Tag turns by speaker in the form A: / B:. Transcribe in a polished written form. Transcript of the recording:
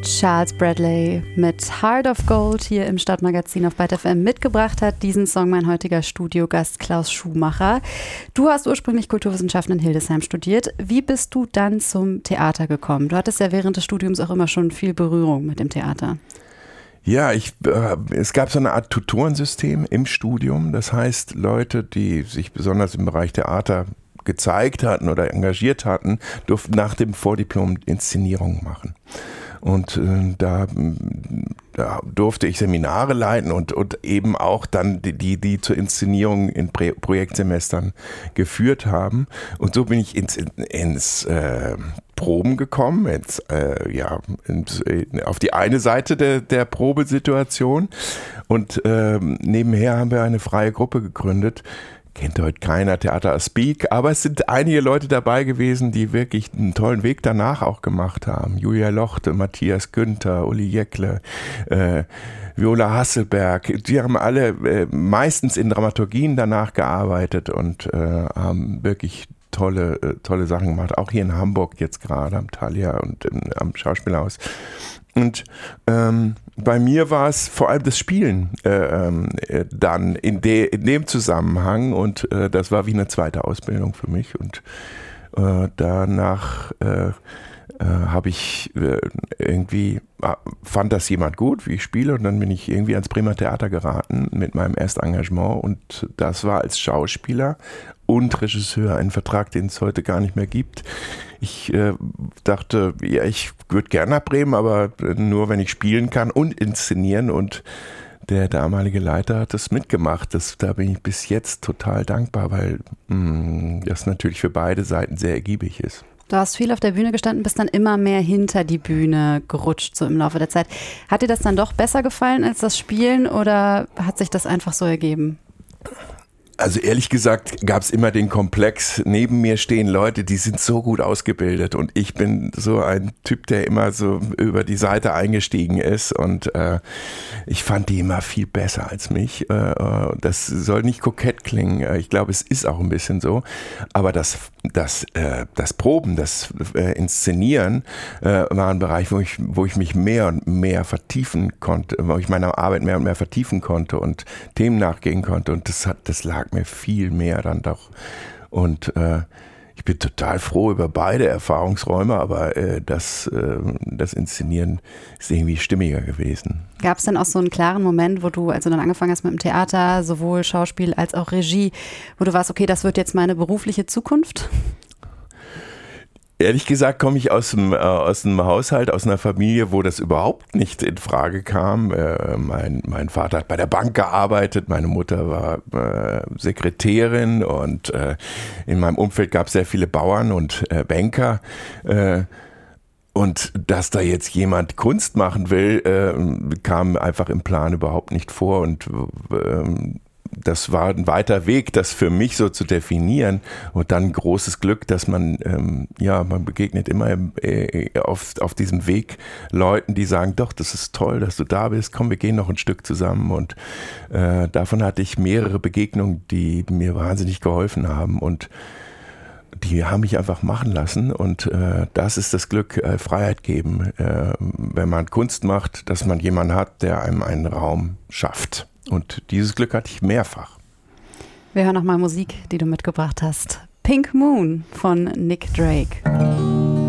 A: Charles Bradley mit Heart of Gold hier im Stadtmagazin auf Byte FM mitgebracht hat. Diesen Song mein heutiger Studiogast Klaus Schumacher. Du hast ursprünglich Kulturwissenschaften in Hildesheim studiert. Wie bist du dann zum Theater gekommen? Du hattest ja während des Studiums auch immer schon viel Berührung mit dem Theater.
B: Ja, es gab so eine Art Tutorensystem im Studium. Das heißt, Leute, die sich besonders im Bereich Theater gezeigt hatten oder engagiert hatten, durften nach dem Vordiplom Inszenierungen machen. Und da durfte ich Seminare leiten und eben auch dann die zur Inszenierung in Projektsemestern geführt haben. Und so bin ich ins Proben gekommen, auf die eine Seite der Probesituation. Und nebenher haben wir eine freie Gruppe gegründet. Kennt heute keiner, Theater Speak, aber es sind einige Leute dabei gewesen, die wirklich einen tollen Weg danach auch gemacht haben. Julia Lochte, Matthias Günther, Uli Jäckle, Viola Hasselberg, die haben alle meistens in Dramaturgien danach gearbeitet und haben wirklich tolle Sachen gemacht. Auch hier in Hamburg jetzt gerade am Thalia und am Schauspielhaus. Und bei mir war es vor allem das Spielen dann in dem Zusammenhang und das war wie eine zweite Ausbildung für mich und danach habe ich fand das jemand gut, wie ich spiele und dann bin ich irgendwie ans Bremer Theater geraten mit meinem Erstengagement und das war als Schauspieler und Regisseur, ein Vertrag, den es heute gar nicht mehr gibt. Ich dachte, ja, ich würde gerne nach Bremen, aber nur, wenn ich spielen kann und inszenieren und der damalige Leiter hat das mitgemacht. Da bin ich bis jetzt total dankbar, weil das natürlich für beide Seiten sehr ergiebig ist.
A: Du hast viel auf der Bühne gestanden, bist dann immer mehr hinter die Bühne gerutscht, so im Laufe der Zeit. Hat dir das dann doch besser gefallen als das Spielen oder hat sich das einfach so ergeben?
B: Also ehrlich gesagt gab es immer den Komplex, neben mir stehen Leute, die sind so gut ausgebildet und ich bin so ein Typ, der immer so über die Seite eingestiegen ist und ich fand die immer viel besser als mich. Das soll nicht kokett klingen, ich glaube, es ist auch ein bisschen so, aber das Proben, das Inszenieren war ein Bereich, wo ich mich mehr und mehr vertiefen konnte, wo ich meine Arbeit mehr und mehr vertiefen konnte und Themen nachgehen konnte und das lag mir viel mehr dann doch. Und ich bin total froh über beide Erfahrungsräume, aber das Inszenieren ist irgendwie stimmiger gewesen.
A: Gab es denn auch so einen klaren Moment, wo du, als du dann angefangen hast mit dem Theater, sowohl Schauspiel als auch Regie, wo du warst, okay, das wird jetzt meine berufliche Zukunft?
B: Ehrlich gesagt komme ich aus einem Haushalt, aus einer Familie, wo das überhaupt nicht in Frage kam. Mein Vater hat bei der Bank gearbeitet, meine Mutter war Sekretärin und in meinem Umfeld gab es sehr viele Bauern und Banker. Und dass da jetzt jemand Kunst machen will, kam einfach im Plan überhaupt nicht vor und das war ein weiter Weg, das für mich so zu definieren und dann großes Glück, dass man begegnet immer auf diesem Weg Leuten, die sagen, doch, das ist toll, dass du da bist, komm, wir gehen noch ein Stück zusammen und davon hatte ich mehrere Begegnungen, die mir wahnsinnig geholfen haben und die haben mich einfach machen lassen und das ist das Glück, Freiheit geben, wenn man Kunst macht, dass man jemanden hat, der einem einen Raum schafft. Und dieses Glück hatte ich mehrfach.
A: Wir hören nochmal Musik, die du mitgebracht hast. Pink Moon von Nick Drake.